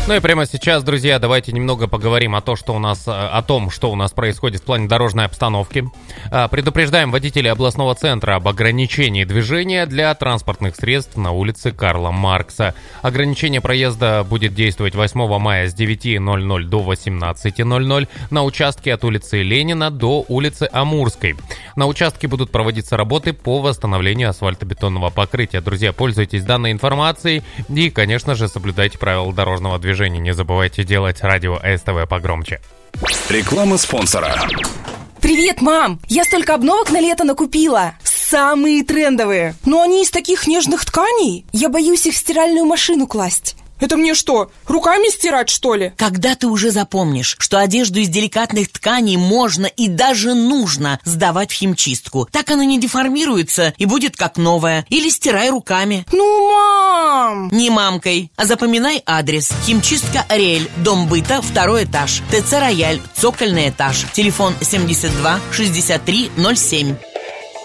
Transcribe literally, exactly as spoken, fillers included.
Ну и прямо сейчас, друзья, давайте немного поговорим о, том, что у нас, о том, что у нас происходит в плане дорожной обстановки. Предупреждаем водителей областного центра об ограничении движения для транспортных средств на улице Карла Маркса. Ограничение проезда будет действовать восьмого мая с девяти ноль-ноль до восемнадцати ноль-ноль на участке от улицы Ленина до улицы Амурской. На участке будут проводиться работы по восстановлению асфальтобетонного покрытия. Друзья, пользуйтесь данной информацией и, конечно же, соблюдайте правила дорожного движения. Не забывайте делать радио СТВ погромче. Реклама спонсора. Привет, мам! Я столько обновок на лето накупила. Самые трендовые. Но они из таких нежных тканей. Я боюсь их в стиральную машину класть. Это мне что, руками стирать, что ли? Когда ты уже запомнишь, что одежду из деликатных тканей можно и даже нужно сдавать в химчистку, так она не деформируется и будет как новая. Или стирай руками. Ну, мам! Не мамкой, а запоминай адрес. Химчистка Ариэль, дом быта, второй этаж. ТЦ Рояль, цокольный этаж. Телефон семьдесят два шестьдесят три ноль семь.